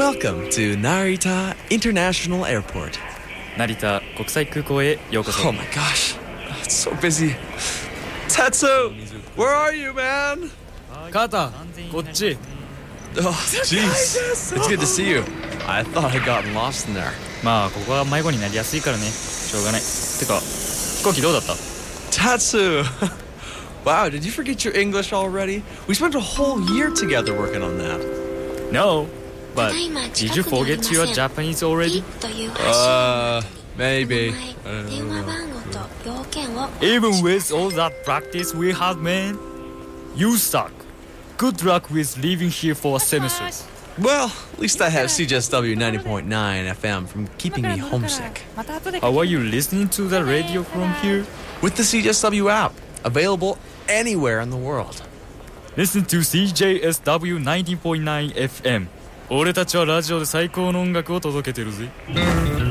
Welcome to Narita International Airport. 成田国際空港へようこそ。 Oh my gosh, it's so busy. Tetsu, where are you, man? カーター、こっち。 Oh, jeez. It's good to see you. I thought I'd gotten lost in there. まあここは迷子になりやすいからね。しょうがない。てか飛行機どうだった？ Tetsu. Wow, did you forget your English already? We spent a whole year together working on that. No, but did you forget your Japanese already? Maybe. Even with all that practice we had, man, you suck. Good luck with living here for a semester. Well, at least I have CJSW 90.9 FM from keeping me homesick. How are you listening to the radio from here? With the CJSW app, available anywhere in the world. Listen to CJSW 90.9 FM. 俺たちはラジオで最高の音楽を届けてるぜ。